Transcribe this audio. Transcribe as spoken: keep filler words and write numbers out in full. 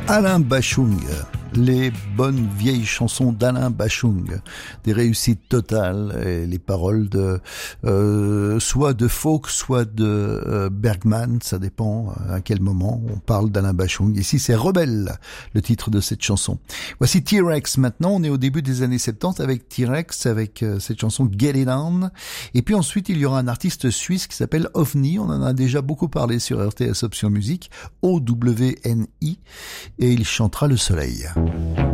Alain Bashung, les bonnes vieilles chansons d'Alain Bashung, des réussites totales, et les paroles de euh, soit de Folk, soit de euh, Bergman, ça dépend à quel moment on parle d'Alain Bashung. Ici c'est Rebelle, le titre de cette chanson. Voici T-Rex maintenant, on est au début des années soixante-dix avec T-Rex, avec euh, cette chanson Get It On, et puis ensuite il y aura un artiste suisse qui s'appelle Ovni, on en a déjà beaucoup parlé sur R T S Option Musique, O W N I, et il chantera le soleil.